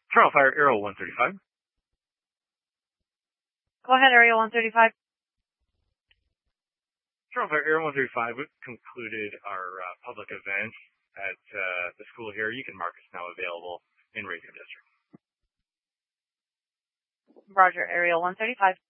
Trial Fire Aerial 135. Go ahead, Area 135. Trial Fire Aerial 135, we've concluded our public event at the school here. You can mark us now available in Radio District. Roger, Area 135.